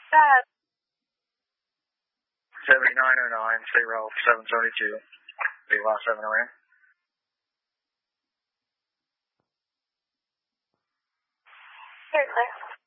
Dad. 7909, State Route 772. Be last 7 around. Very clear.